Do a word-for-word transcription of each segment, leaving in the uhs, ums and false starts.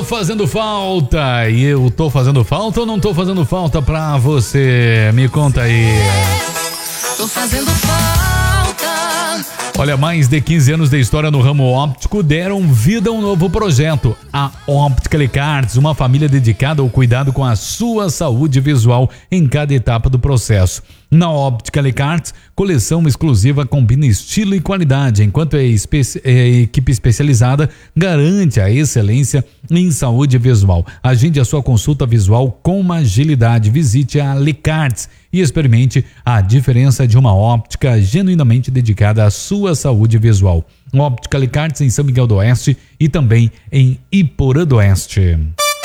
fazendo falta. E eu tô fazendo falta ou não tô fazendo falta pra você? Me conta aí. Tô fazendo falta. Olha, mais de quinze anos de história no ramo óptico deram vida a um novo projeto. A Optical Cards, uma família dedicada ao cuidado com a sua saúde visual em cada etapa do processo. Na Optical Cards, coleção exclusiva combina estilo e qualidade, enquanto a, espe- a equipe especializada garante a excelência em saúde visual. Agende a sua consulta visual com agilidade. Visite a Lecards e experimente a diferença de uma óptica genuinamente dedicada à sua saúde visual. Optical Lecards em São Miguel do Oeste e também em Iporã do Oeste.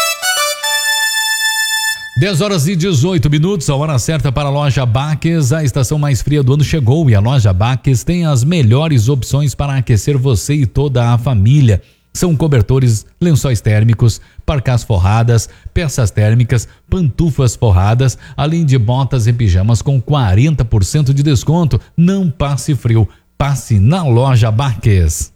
dez horas e dezoito minutos, a hora certa para a loja Baques. A estação mais fria do ano chegou e a loja Baques tem as melhores opções para aquecer você e toda a família. São cobertores, lençóis térmicos, parcás forradas, peças térmicas, pantufas forradas, além de botas e pijamas com quarenta por cento de desconto. Não passe frio, passe na loja Baques.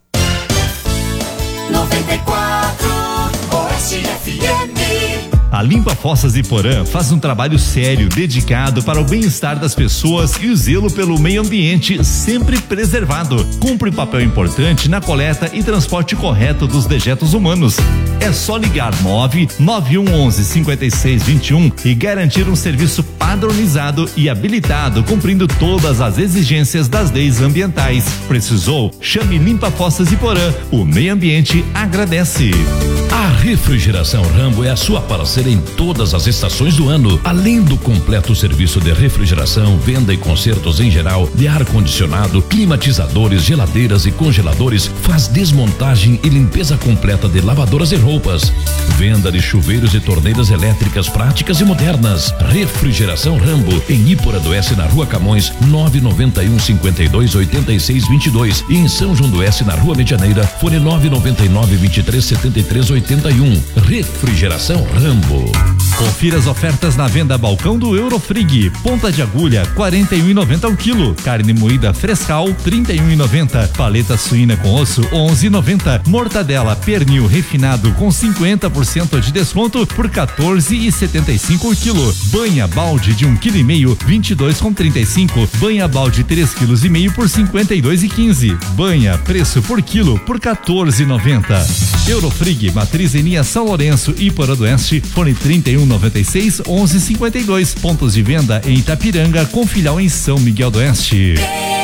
noventa e quatro Oeste F M. A Limpa Fossas Iporã faz um trabalho sério, dedicado para o bem-estar das pessoas e o zelo pelo meio ambiente sempre preservado. Cumpre papel importante na coleta e transporte correto dos dejetos humanos. É só ligar nove nove um onze cinquenta e seis vinte e um e garantir um serviço padronizado e habilitado, cumprindo todas as exigências das leis ambientais. Precisou? Chame Limpa Fossas Iporã. O meio ambiente agradece. A Refrigeração Rambo é a sua parceira em todas as estações do ano. Além do completo serviço de refrigeração, venda e consertos em geral, de ar-condicionado, climatizadores, geladeiras e congeladores, faz desmontagem e limpeza completa de lavadoras e roupas. Venda de chuveiros e torneiras elétricas práticas e modernas. Refrigeração Rambo, em Iporã do Oeste, na Rua Camões, nove nove um cinquenta e dois oitenta e seis vinte e dois, e em São João do Oeste, na Rua Medianeira, fone nove nove nove vinte e três setenta e três oitenta e um. Refrigeração Rambo. Confira as ofertas na venda balcão do Eurofrig. Ponta de agulha quarenta e um e noventa ao quilo. Carne moída frescal trinta e um e noventa. Paleta suína com osso onze e noventa. Mortadela pernil refinado com cinquenta por cento de desconto por quatorze e setenta e cinco o quilo. Banha balde de um quilo e meio vinte e dois com trinta e cinco. Banha balde três quilos e meio por cinquenta e dois e quinze. Banha preço por quilo por quatorze e noventa. Eurofrig, matriz em linha São Lourenço e Iporã do Oeste, fone trinta e um noventa e seis onze cinquenta e dois. Pontos de venda em Itapiranga, com filial em São Miguel do Oeste.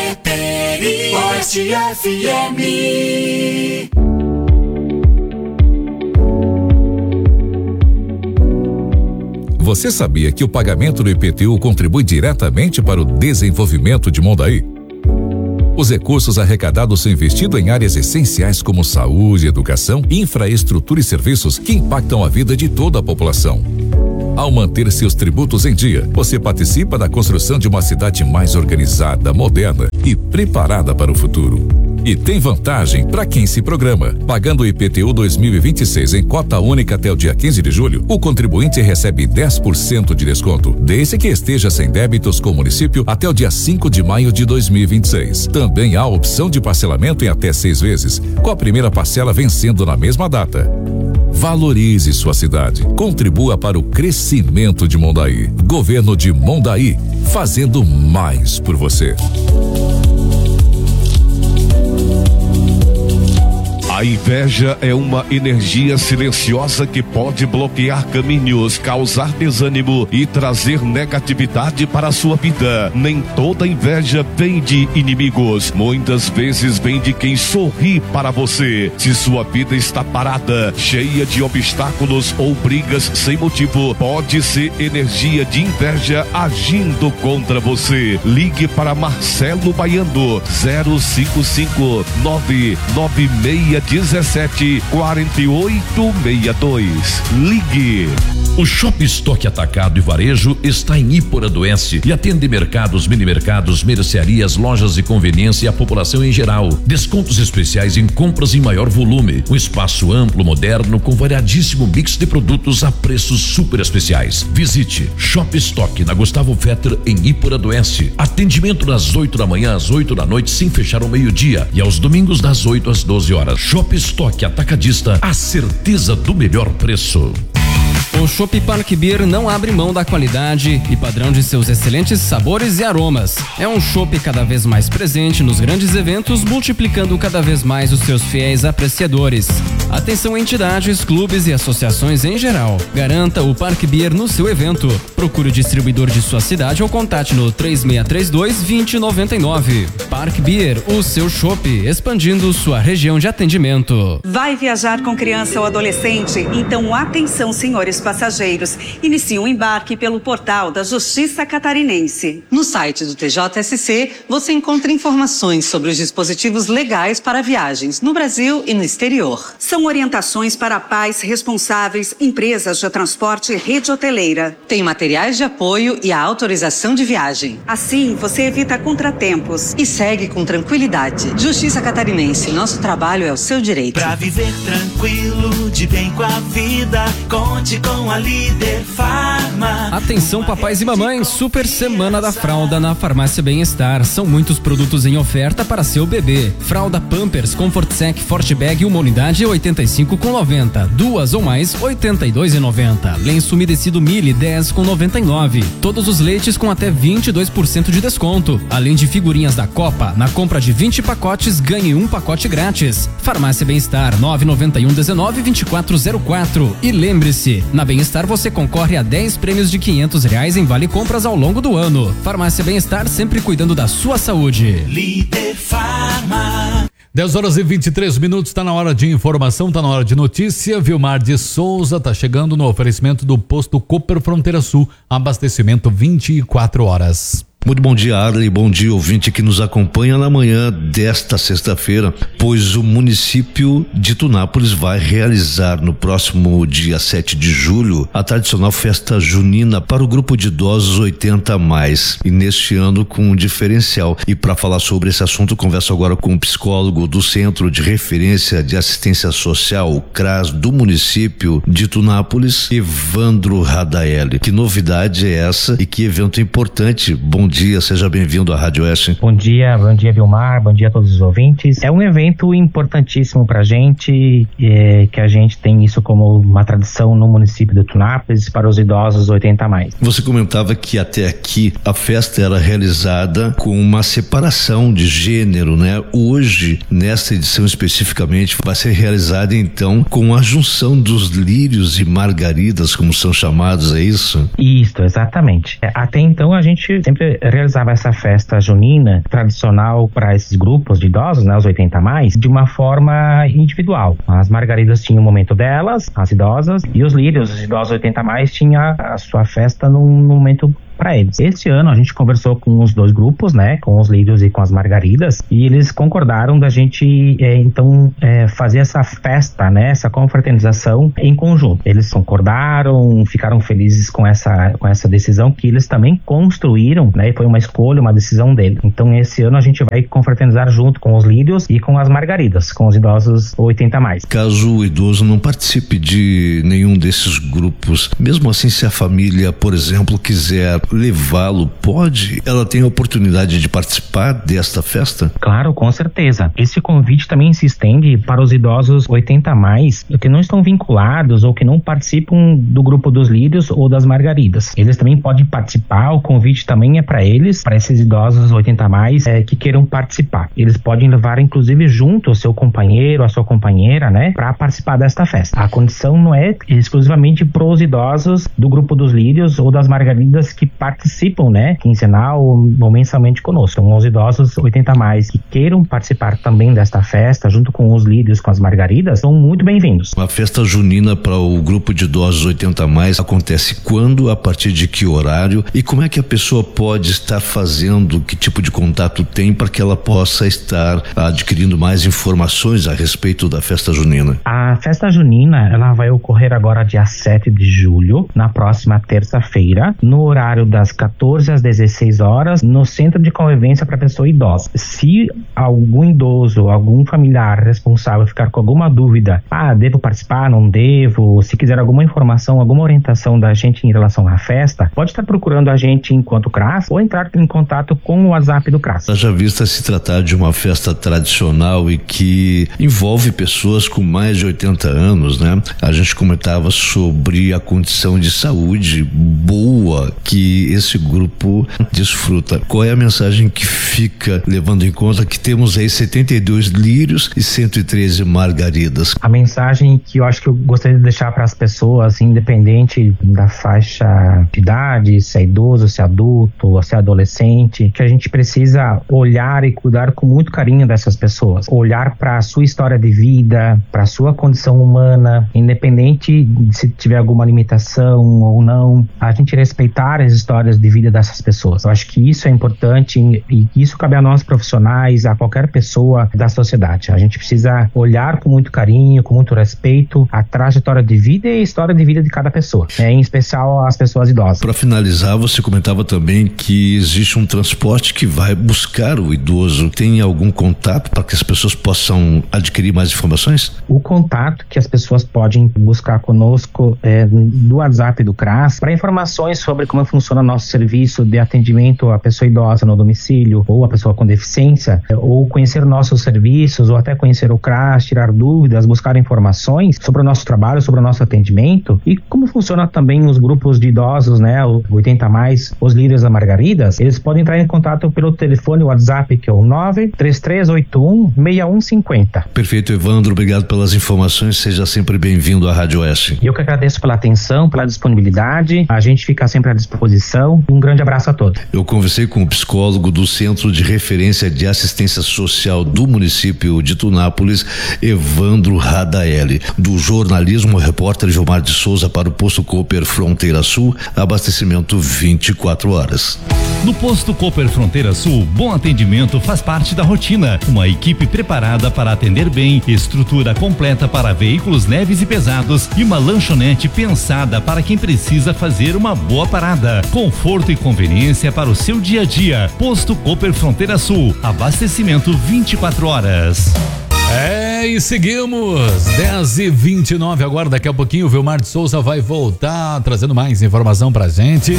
Oeste F M. Você sabia que o pagamento do I P T U contribui diretamente para o desenvolvimento de Mondaí? Os recursos arrecadados são investidos em áreas essenciais como saúde, educação, infraestrutura e serviços que impactam a vida de toda a população. Ao manter seus tributos em dia, você participa da construção de uma cidade mais organizada, moderna e preparada para o futuro. E tem vantagem para quem se programa. Pagando o I P T U dois mil e vinte e seis em cota única até o dia quinze de julho, o contribuinte recebe dez por cento de desconto, desde que esteja sem débitos com o município até o dia cinco de maio de dois mil e vinte e seis. Também há opção de parcelamento em até seis vezes, com a primeira parcela vencendo na mesma data. Valorize sua cidade. Contribua para o crescimento de Mondaí. Governo de Mondaí, fazendo mais por você. A inveja é uma energia silenciosa que pode bloquear caminhos, causar desânimo e trazer negatividade para a sua vida. Nem toda inveja vem de inimigos. Muitas vezes vem de quem sorri para você. Se sua vida está parada, cheia de obstáculos ou brigas sem motivo, pode ser energia de inveja agindo contra você. Ligue para Marcelo Baiano, zero cinco cinco nove nove seis dezessete quarenta e oito sessenta e dois. Ligue. O Shop Estoque Atacado e Varejo está em Iporã do Oeste e atende mercados, mini-mercados, mercearias, lojas de conveniência e a população em geral. Descontos especiais em compras em maior volume. Um espaço amplo, moderno, com variadíssimo mix de produtos a preços super especiais. Visite Shop Estoque na Gustavo Fetter em Iporã do Oeste. Atendimento das oito da manhã às oito da noite, sem fechar ao meio-dia, e aos domingos das oito às doze horas. Shop Shop Stock Atacadista, a certeza do melhor preço. O Chopp Park Beer não abre mão da qualidade e padrão de seus excelentes sabores e aromas. É um chopp cada vez mais presente nos grandes eventos, multiplicando cada vez mais os seus fiéis apreciadores. Atenção entidades, clubes e associações em geral. Garanta o Park Beer no seu evento. Procure o distribuidor de sua cidade ou contate no três seis três dois, dois zero nove nove. Park Beer, o seu chopp, expandindo sua região de atendimento. Vai viajar com criança ou adolescente? Então atenção, senhores passageiros. Inicie um embarque pelo portal da Justiça Catarinense. No site do T J S C, você encontra informações sobre os dispositivos legais para viagens no Brasil e no exterior. São orientações para pais responsáveis, empresas de transporte e rede hoteleira. Tem materiais de apoio e a autorização de viagem. Assim, você evita contratempos. E segue com tranquilidade. Justiça Catarinense, nosso trabalho é o seu direito. Pra viver tranquilo, de bem com a vida, conte com a Líder Farma. Atenção papais e mamães, super semana da fralda na Farmácia Bem-Estar. São muitos produtos em oferta para seu bebê. Fralda Pampers, Comfort Sec, Forte Bag, uma unidade oitenta e cinco com noventa. Duas ou mais, oitenta e dois e noventa. Lenço umedecido Mili, dez com noventa e nove. Todos os leites com até vinte e dois por cento de desconto. Além de figurinhas da Copa, na compra de vinte pacotes, ganhe um pacote grátis. Farmácia Bem-Estar, nove nove um, dezenove, vinte e quatro zero quatro. E lembre-se, na Bem-Estar você concorre a dez prêmios de quinhentos reais em vale compras ao longo do ano. Farmácia Bem-Estar, sempre cuidando da sua saúde. Líder Farma. dez horas e vinte e três minutos, tá na hora de informação, tá na hora de notícia. Vilmar de Souza tá chegando no oferecimento do posto Cooper Fronteira Sul, abastecimento vinte e quatro horas. Muito bom dia, Arley, bom dia, ouvinte que nos acompanha na manhã desta sexta-feira, pois o município de Tunápolis vai realizar no próximo dia sete de julho a tradicional festa junina para o grupo de idosos oitenta a mais, e neste ano com um diferencial. E para falar sobre esse assunto, converso agora com o psicólogo do Centro de Referência de Assistência Social, o CRAS, do município de Tunápolis, Evandro Radaeli. Que novidade é essa e que evento importante? Bom dia, seja bem-vindo à Rádio Oeste. Bom dia, bom dia Vilmar, bom dia a todos os ouvintes. É um evento importantíssimo pra gente, é, que a gente tem isso como uma tradição no município de Tunápolis para os idosos oitenta a mais. Você comentava que até aqui a festa era realizada com uma separação de gênero, né? Hoje, nesta edição especificamente, vai ser realizada então com a junção dos lírios e margaridas, como são chamados, é isso? Isso, exatamente. Até então a gente sempre realizava essa festa junina tradicional para esses grupos de idosos, né, os oitenta a mais, de uma forma individual. As margaridas tinham o momento delas, as idosas, e os lírios, os idosos oitenta a mais, tinham a sua festa num momento para eles. Esse ano a gente conversou com os dois grupos, né, com os lírios e com as margaridas, e eles concordaram da gente é, então é, fazer essa festa, né, essa confraternização em conjunto. Eles concordaram, ficaram felizes com essa com essa decisão que eles também construíram, né, e foi uma escolha, uma decisão deles. Então esse ano a gente vai confraternizar junto com os lírios e com as margaridas, com os idosos oitenta a mais. Caso o idoso não participe de nenhum desses grupos, mesmo assim, se a família, por exemplo, quiser levá-lo, pode? Ela tem a oportunidade de participar desta festa? Claro, com certeza. Esse convite também se estende para os idosos oitenta a mais que não estão vinculados ou que não participam do grupo dos lírios ou das margaridas. Eles também podem participar, o convite também é para eles, para esses idosos oitenta a mais é, que queiram participar. Eles podem levar inclusive junto o seu companheiro, a sua companheira, né, para participar desta festa. A condição não é exclusivamente para os idosos do grupo dos lírios ou das margaridas que participam, né, quinzenal ou mensalmente conosco. Então, os idosos oitenta a mais que queiram participar também desta festa, junto com os lírios, com as margaridas, são muito bem-vindos. A festa junina para o grupo de idosos oitenta a mais acontece quando, a partir de que horário, e como é que a pessoa pode estar fazendo, que tipo de contato tem para que ela possa estar adquirindo mais informações a respeito da festa junina? A festa junina, ela vai ocorrer agora dia sete de julho, na próxima terça-feira, no horário das quatorze às dezesseis horas, no centro de convivência para pessoa idosa. Se algum idoso, algum familiar responsável ficar com alguma dúvida, ah, devo participar, não devo, se quiser alguma informação, alguma orientação da gente em relação à festa, pode estar procurando a gente enquanto C R A S ou entrar em contato com o WhatsApp do C R A S. Já vista se tratar de uma festa tradicional e que envolve pessoas com mais de oitenta anos, né? A gente comentava sobre a condição de saúde boa que esse grupo desfruta. Qual é a mensagem que fica levando em conta que temos aí setenta e dois lírios e cento e treze margaridas? A mensagem que eu acho que eu gostaria de deixar para as pessoas, independente da faixa de idade, se é idoso, se é adulto, se é adolescente, que a gente precisa olhar e cuidar com muito carinho dessas pessoas. Olhar para a sua história de vida, para a sua condição humana, independente de se tiver alguma limitação ou não, a gente respeitar as histórias de vida dessas pessoas. Eu acho que isso é importante e isso cabe a nós profissionais, a qualquer pessoa da sociedade. A gente precisa olhar com muito carinho, com muito respeito a trajetória de vida e a história de vida de cada pessoa, né? Em especial as pessoas idosas. Para finalizar, você comentava também que existe um transporte que vai buscar o idoso. Tem algum contato para que as pessoas possam adquirir mais informações? O contato que as pessoas podem buscar conosco é do WhatsApp do C R A S para informações sobre como funciona nosso serviço de atendimento à pessoa idosa no domicílio ou a pessoa com deficiência, ou conhecer nossos serviços, ou até conhecer o C R A S, tirar dúvidas, buscar informações sobre o nosso trabalho, sobre o nosso atendimento e como funciona também os grupos de idosos, né, o oitenta a mais, os líderes da Margaridas. Eles podem entrar em contato pelo telefone WhatsApp, que é o nove três três oito um seis um cinco zero. Perfeito, Evandro, obrigado pelas informações, seja sempre bem-vindo à Rádio Oeste. Eu que agradeço pela atenção, pela disponibilidade, a gente fica sempre à disposição. Um grande abraço a todos. Eu conversei com o psicólogo do Centro de Referência de Assistência Social do município de Tunápolis, Evandro Radaeli. Do jornalismo, o repórter Gilmar de Souza para o Posto Cooper Fronteira Sul, abastecimento vinte e quatro horas. No Posto Cooper Fronteira Sul, bom atendimento faz parte da rotina. Uma equipe preparada para atender bem, estrutura completa para veículos leves e pesados e uma lanchonete pensada para quem precisa fazer uma boa parada. Conforto e conveniência para o seu dia a dia. Posto Cooper Fronteira Sul, abastecimento vinte e quatro horas. É, e seguimos, dez e vinte e nove agora, daqui a pouquinho o Vilmar de Souza vai voltar trazendo mais informação pra gente.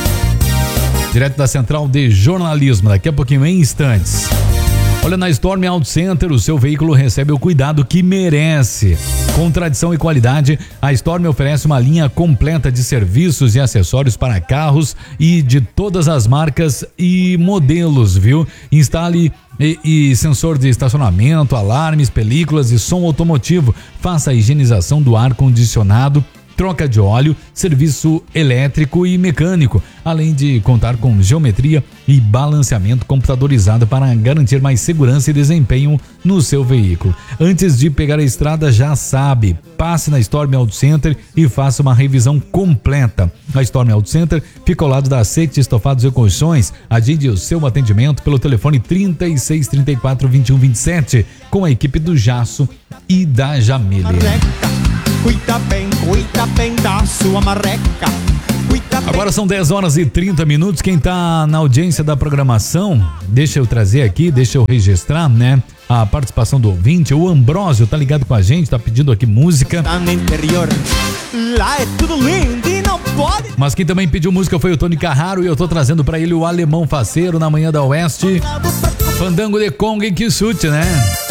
Direto da Central de Jornalismo, daqui a pouquinho, em instantes. Olha, na Storm Auto Center, o seu veículo recebe o cuidado que merece. Com tradição e qualidade, a Storm oferece uma linha completa de serviços e acessórios para carros e de todas as marcas e modelos, viu? Instale e, e sensor de estacionamento, alarmes, películas e som automotivo. Faça a higienização do ar-condicionado, troca de óleo, serviço elétrico e mecânico, além de contar com geometria e balanceamento computadorizado para garantir mais segurança e desempenho no seu veículo. Antes de pegar a estrada, já sabe, passe na Storm Auto Center e faça uma revisão completa. A Storm Auto Center fica ao lado da Sete Estofados e Colchões. Agende o seu atendimento pelo telefone trinta e seis, trinta e quatro, vinte e um, vinte e sete com a equipe do Jasso e da Jamile. Cuida bem, cuida bem da sua marreca. Cuida bem. Agora são dez horas e trinta minutos. Quem tá na audiência da programação, deixa eu trazer aqui, deixa eu registrar, né? A participação do ouvinte, o Ambrósio, tá ligado com a gente, tá pedindo aqui música. Tá no interior, lá é tudo lindo e não pode. Mas quem também pediu música foi o Tony Carraro e eu tô trazendo pra ele o Alemão Faceiro na manhã da Oeste. Fandango de Conga em Quixute, né?